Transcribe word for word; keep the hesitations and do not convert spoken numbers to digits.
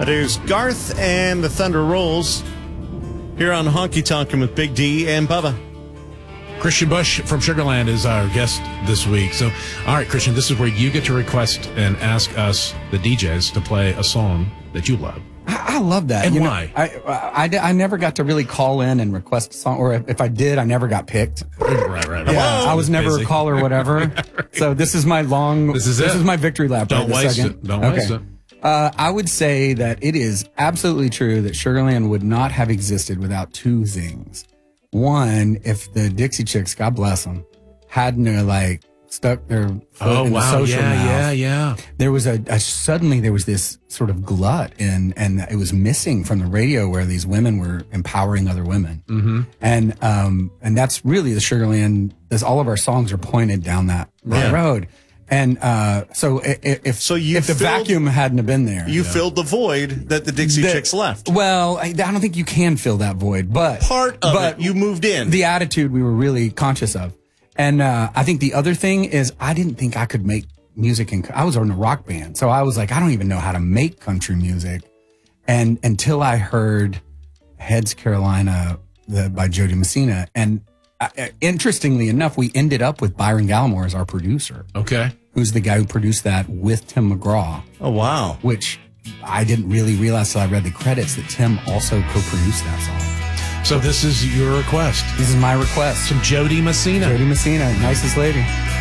That is Garth and the Thunder Rolls here on Honky Tonkin' with Big D and Bubba. Christian Bush from Sugarland is our guest this week. So, all right, Christian, this is where you get to request and ask us, the D Js, to play a song that you love. I, I love that. And you why? Know, I, I, I never got to really call in and request a song, or if I did, I never got picked. Right, right, right. Yeah, Whoa, I was never busy. a caller or whatever. Right. So this is my long, This is this it. is my victory lap. Don't right waste second. it. Don't okay. waste it. Uh, I would say that it is absolutely true that Sugarland would not have existed without two things. One, if the Dixie Chicks, God bless them, hadn't uh, like stuck their foot Oh, in wow. the social Yeah, mouth, yeah, yeah. there was a, a suddenly there was this sort of glut in, and it was missing from the radio where these women were empowering other women. Mm-hmm. And, um, and that's really the Sugarland, as all of our songs are pointed down that, that Yeah. road. And, uh, so i- i- if, So you if the filled- vacuum hadn't have been there, You filled the void that the Dixie the- Chicks left. well, I, I don't think you can fill that void, but Part of but it, you moved in. the attitude we were really conscious of. And, uh, I think the other thing is I didn't think I could make music in, I was in a rock band. So I was like, I don't even know how to make country music. And until I heard Heads Carolina the, by Jody Messina. And uh, interestingly enough, we ended up with Byron Gallimore as our producer, Okay. who's the guy who produced that with Tim McGraw, Oh, wow. which I didn't really realize till I read the credits that Tim also co-produced that song. So this is your request. This is my request. Some Jody Messina. Jody Messina, nicest lady.